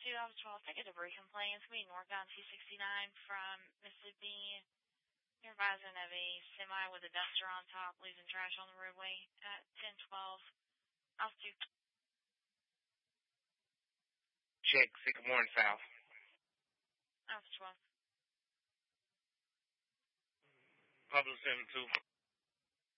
2, Office 12, take a debris complaint. It's me, northbound 269 from Mississippi. You're advising of a semi with a duster on top, losing trash on the roadway at 1012. Office 2. Check, Sycamore South. Office 12. Public 72.